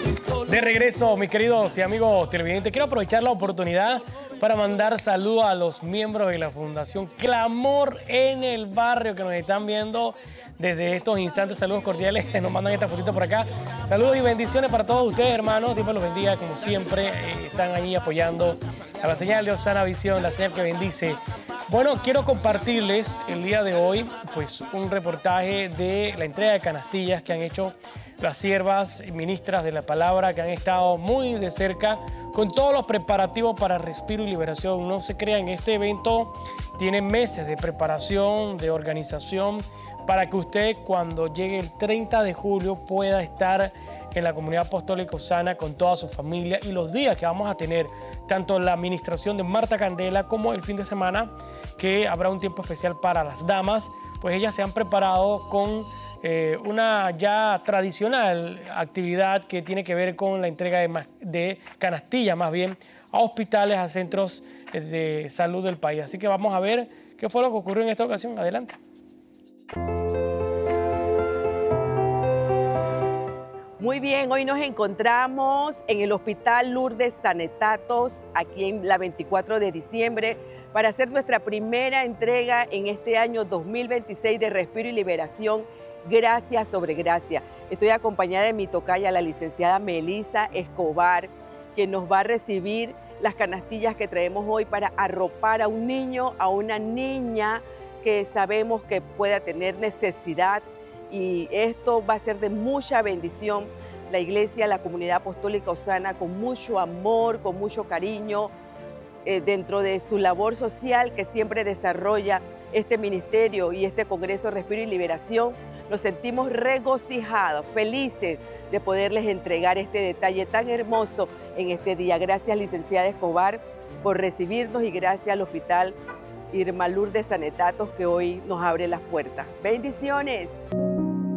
De regreso, mis queridos y amigos televidentes, quiero aprovechar la oportunidad para mandar saludos a los miembros de la Fundación Clamor en el Barrio que nos están viendo desde estos instantes. Saludos cordiales, nos mandan esta fotito por acá. Saludos y bendiciones para todos ustedes, hermanos. Dios me los bendiga, como siempre. Están ahí apoyando a la señal de Osana Visión, la señal que bendice. Bueno, quiero compartirles el día de hoy pues un reportaje de la entrega de canastillas que han hecho las siervas y ministras de la palabra, que han estado muy de cerca con todos los preparativos para Respiro y Liberación. No se crean, este evento tiene meses de preparación, de organización, para que usted cuando llegue el 30 de julio pueda estar en la Comunidad Apostólica Osana con toda su familia, y los días que vamos a tener, tanto la administración de Marta Candela como el fin de semana, que habrá un tiempo especial para las damas, pues ellas se han preparado con una ya tradicional actividad que tiene que ver con la entrega de canastillas, más bien, a hospitales, a centros de salud del país. Así que vamos a ver qué fue lo que ocurrió en esta ocasión. Adelante. Muy bien, hoy nos encontramos en el Hospital Lourdes Sanetatos, aquí en la 24 de diciembre, para hacer nuestra primera entrega en este año 2026 de Respiro y Liberación, Gracia sobre Gracia. Estoy acompañada de mi tocaya, la licenciada Melissa Escobar, que nos va a recibir las canastillas que traemos hoy para arropar a un niño, a una niña que sabemos que pueda tener necesidad, y esto va a ser de mucha bendición. La iglesia, la Comunidad Apostólica Osana, con mucho amor, con mucho cariño, dentro de su labor social que siempre desarrolla este ministerio y este Congreso Respiro y Liberación, nos sentimos regocijados, felices de poderles entregar este detalle tan hermoso en este día. Gracias, licenciada Escobar, por recibirnos, y gracias al Hospital Irma Lourdes Sanetatos, que hoy nos abre las puertas. ¡Bendiciones!